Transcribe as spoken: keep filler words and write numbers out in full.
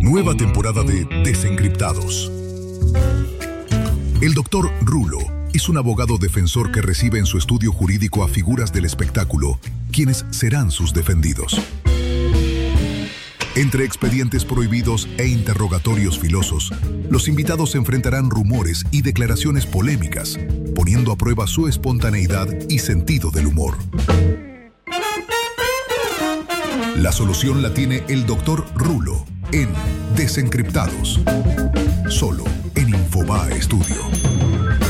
Nueva temporada de Desencriptados. El doctor Rulo es un abogado defensor que recibe en su estudio jurídico a figuras del espectáculo, quienes serán sus defendidos. Entre expedientes prohibidos e interrogatorios filosos, los invitados enfrentarán rumores y declaraciones polémicas, poniendo a prueba su espontaneidad y sentido del humor. La solución la tiene el doctor Rulo en Desencriptados, solo en Infobae Studio.